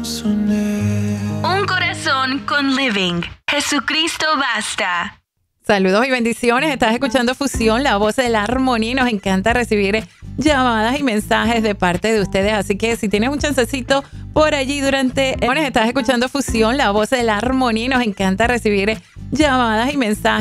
Un corazón con Living. Jesucristo basta. Saludos y bendiciones. Estás escuchando Fusión, la voz de la armonía, y nos encanta recibir llamadas y mensajes de parte de ustedes. Así que si tienes un chancecito por allí estás escuchando Fusión, la voz de la armonía, y nos encanta recibir llamadas y mensajes